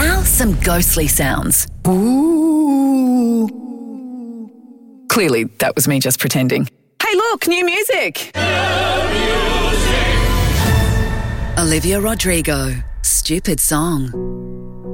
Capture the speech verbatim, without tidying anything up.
Now, some ghostly sounds. Ooh. Clearly, that was me just pretending. Hey, look, new music. Olivia Rodrigo, Stupid Song.